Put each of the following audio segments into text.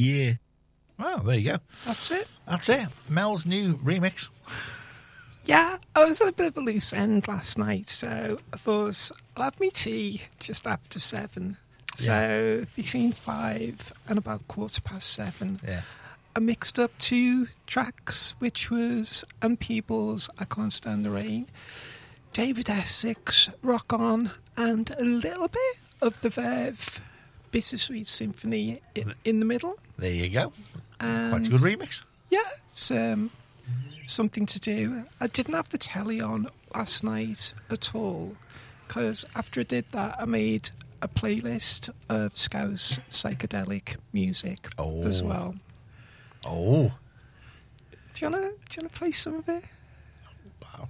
Yeah. Well, there you go. That's it. That's it. Mel's new remix. Yeah, I was at a bit of a loose end last night, so I thought I'll have me tea just after 7. So between 5 and about 7:15. Yeah. I mixed up 2 tracks, which was Ann Peebles, I Can't Stand the Rain, David Essex, Rock On, and a little bit of the Verve Bittersweet Symphony in the middle. There you go. And Quite a good remix. yeah, it's something to do. I didn't have the telly on last night at all, because after I did that, I made a playlist of Scouse psychedelic music as well. Oh. Do you wanna play some of it? Wow.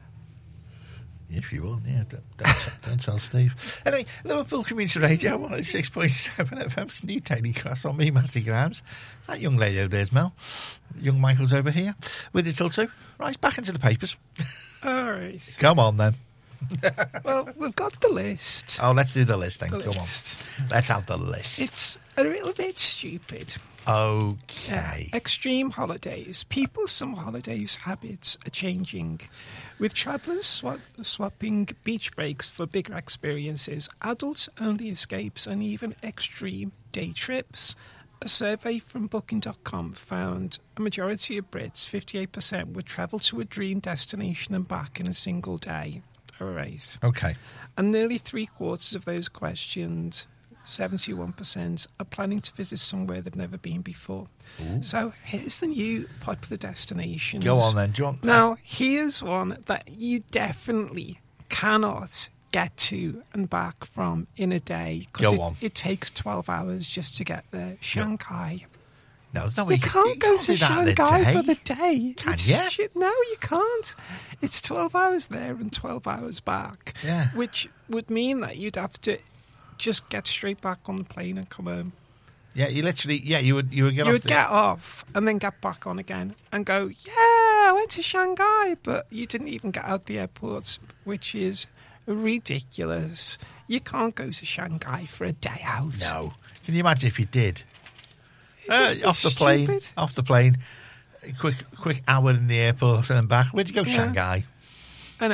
If you will, yeah. Don't tell Steve. Anyway, Liverpool Community Radio 106.7 FM's new telecast on me, Matty Grams. That young lady over there's Mel. Young Michael's over here with you till 2. Right, back into the papers. All right. Come on then. Well, we've got the list. Oh, let's do the list then. The Come list. on. Let's have the list. It's a little bit stupid. Okay. Extreme holidays. People's summer holidays habits are changing. With travellers swapping beach breaks for bigger experiences, adults-only escapes, and even extreme day trips. A survey from Booking.com found a majority of Brits, 58%, would travel to a dream destination and back in a single day. All right. Okay. And nearly 3/4 of those questioned, 71%, are planning to visit somewhere they've never been before. Ooh. So here's the new popular destinations. Go on then. Do you want Now, here's one that you definitely cannot get to and back from in a day, because it takes 12 hours just to get there. Shanghai. No, You can't go to do that in a Shanghai day. for the day. Can It's you? shit. No, you can't. It's 12 hours there and 12 hours back. Yeah. Which would mean that you'd have to just get straight back on the plane and come home. Yeah, you literally. Yeah, you would get Get off and then get back on again and go, yeah, I went to Shanghai, but you didn't even get out the airport, which is ridiculous. You can't go to Shanghai for a day out. No. Can you imagine if you did? It's Off the stupid. plane. Quick hour in the airport and then back. Where'd you go? Yeah. Shanghai. I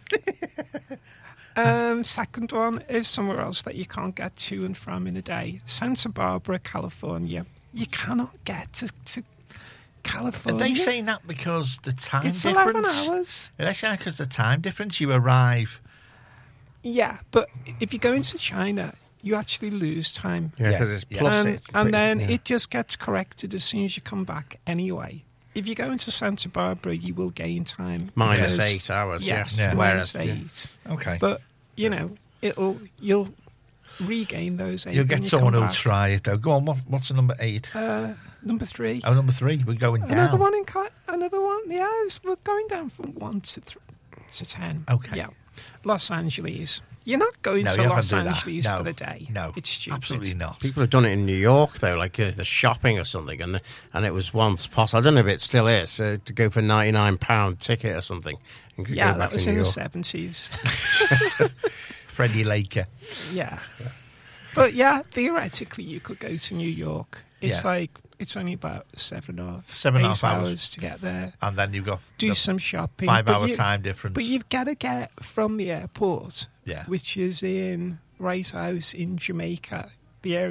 know. Second one is somewhere else that you can't get to and from in a day. Santa Barbara, California. You cannot get to Are California. they saying that because the time it's difference? 11 hours. Are they saying that because the time difference? You arrive. Yeah, but if you go into China, you actually lose time. Yeah, because it's Yeah. plus and, it. and then it just gets corrected as soon as you come back anyway. If you go into Santa Barbara, you will gain time. Minus because- 8 hours, Yes, yeah. minus Whereas, 8. Okay. But, you'll regain those 8. You'll when get you someone come who'll back. try it though. Go on. What's the number 8? Number 3. Oh, number 3. We're going down. Another one another one. Yeah, we're going down from 1 to 10. Okay. Yeah. Los Angeles. You're not going No, to you're not Los gonna do that. Angeles No. for the day. No, It's stupid. absolutely not. people have done it in New York, though, like the shopping or something, and it was once possible. I don't know if it still is, to go for £99 ticket or something. And Yeah, go back that to was New in the York. 70s. Freddie Laker. Yeah. But yeah, theoretically, you could go to New York. It's Yeah. like, it's only about 7.5 7.5 hours. hours to get there. And then you've got Do the some shopping. 5-hour but time difference. But you've got to get from the airport, Yeah. which is in Rice House in Jamaica, the area